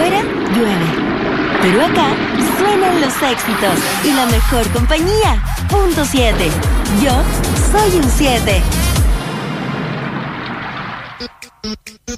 Afuera llueve, pero acá suenan los éxitos y la mejor compañía. Punto 7. Yo soy un 7.